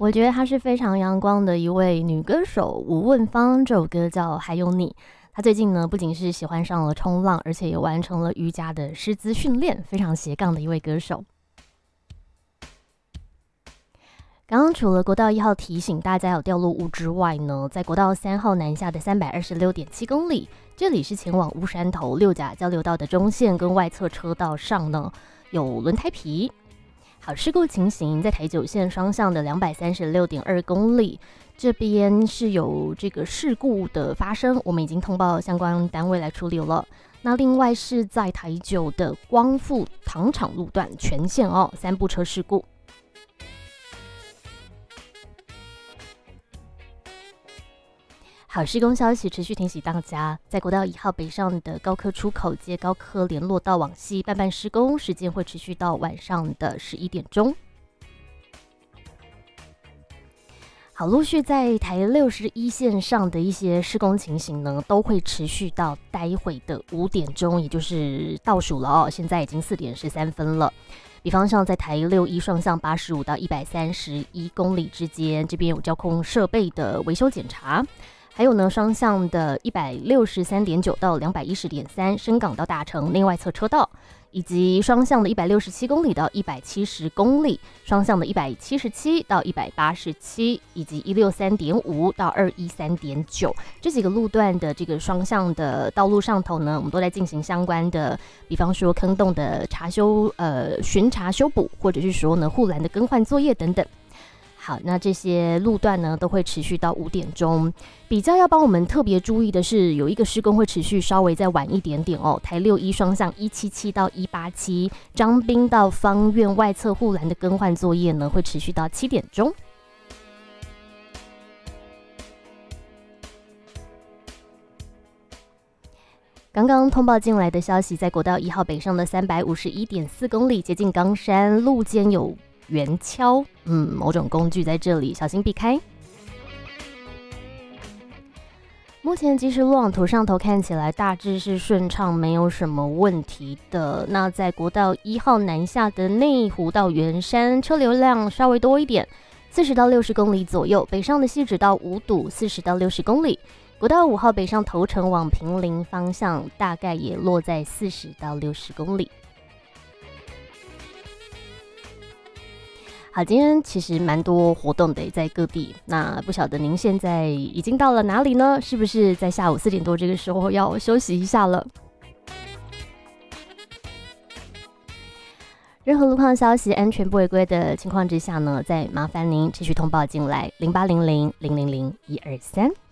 我觉得她是非常阳光的一位女歌手吴汶芳，这首歌叫《还有你》。她最近呢，不仅是喜欢上了冲浪，而且也完成了瑜伽的师资训练，非常斜杠的一位歌手。刚刚除了国道1号提醒大家有掉落物之外呢，在国道3号南下的326.7公里，这里是前往乌山头六甲交流道的中线跟外侧车道上呢，有轮胎皮。好，事故情形在台九线双向的236.2公里，这边是有这个事故的发生，我们已经通报相关单位来处理了。那另外是在台九的光复糖厂路段全线3部车事故。好，施工消息持续提醒大家，在国道1号北上的高科出口接高科联络道往西半施工，时间会持续到晚上的11点钟。好，陆续在台61线上的一些施工情形呢，都会持续到待会的5点钟，也就是倒数了现在已经4点13分了。比方像在台61双向85到131公里之间，这边有交控设备的维修检查。还有呢，双向的163.9到210.3深港到大城内外侧车道，以及双向的167公里到170公里，双向的177到187，以及163.5到213.9这几个路段的这个双向的道路上头呢，我们都在进行相关的，比方说坑洞的查修、巡查修补，或者是说呢护栏的更换作业等等。好，那这些路段呢都会持续到5点钟。比较要帮我们特别注意的是，有一个施工会持续稍微再晚一点点台61双向177到187，彰滨到芳苑外侧护栏的更换作业呢会持续到7点钟。刚刚通报进来的消息，在国道1号北上的351.4公里，接近冈山路肩有圆锹，某种工具在这里，小心避开。目前即时路网图上头看起来大致是顺畅，没有什么问题的。那在国道1号南下的内湖到圆山，车流量稍微多一点，40到60公里左右。北上的汐止到五堵，40到60公里。国道5号北上头城往坪林方向，大概也落在40到60公里。好，今天其实蛮多活动的，在各地。那不晓得您现在已经到了哪里呢？是不是在下午4点多这个时候要休息一下了？任何路况消息、安全不违规的情况之下呢，再麻烦您持续通报进来，0800-000-123。